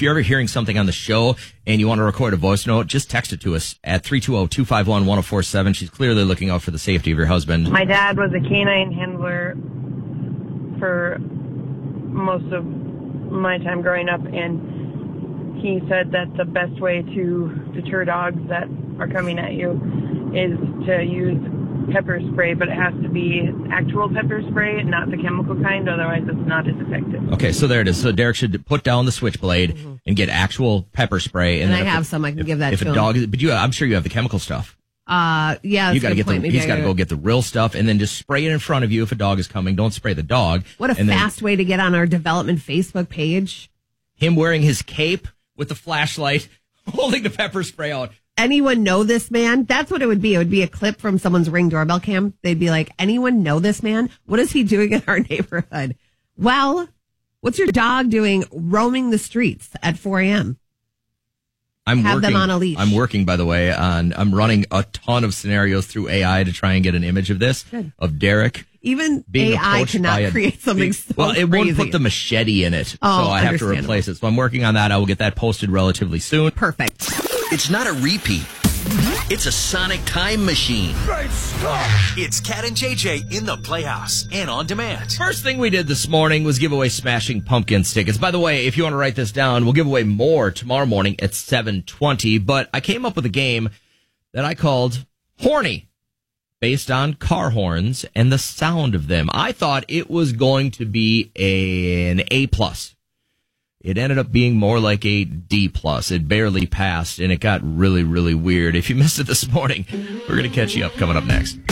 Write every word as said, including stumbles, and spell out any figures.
if you're ever hearing something on the show and you want to record a voice note, just text it to us at three two zero, two five one, one zero four seven. She's clearly looking out for the safety of your husband. My dad was a canine handler for most of my time growing up, and he said that the best way to deter dogs that are coming at you is to use pepper spray, but it has to be actual pepper spray, not the chemical kind, otherwise it's not as effective. Okay, so there it is. So Derek should put down the switchblade mm-hmm. and get actual pepper spray. And, and I have a, some. I can if, give that if to a him. dog is, but you, I'm sure you have the chemical stuff. Uh, yeah, you got to get the. Maybe He's got to go get the real stuff, and then just spray it in front of you if a dog is coming. Don't spray the dog. What a and fast then, way to get on our development Facebook page. Him wearing his cape with the flashlight, holding the pepper spray out. Anyone know this man? That's what it would be. It would be a clip from someone's Ring doorbell cam. They'd be like, anyone know this man? What is he doing in our neighborhood? Well, what's your dog doing roaming the streets at four a.m.? I'm Have working, them on a leash. I'm working, by the way, on, I'm running a ton of scenarios through A I to try and get an image of this, Good. of Derek. Even being A I cannot a, create something being, so Well, it crazy. won't put the machete in it, Oh, so I have to replace it. So I'm working on that. I will get that posted relatively soon. Perfect. It's not a repeat. It's a sonic time machine. Great stuff. It's Cat and J J in the Playhouse and on demand. First thing we did this morning was give away Smashing Pumpkins tickets. By the way, if you want to write this down, we'll give away more tomorrow morning at seven twenty. But I came up with a game that I called Horny, based on car horns and the sound of them. I thought it was going to be a, an A plus. It ended up being more like a D plus. It barely passed, and it got really, really weird. If you missed it this morning, we're going to catch you up coming up next.